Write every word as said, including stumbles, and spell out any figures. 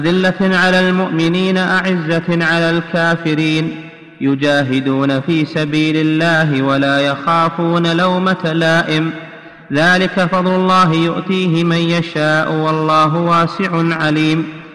ذلة على المؤمنين أعزة على الكافرين يجاهدون في سبيل الله ولا يخافون لومة لائم ذلك فضل الله يؤتيه من يشاء والله واسع عليم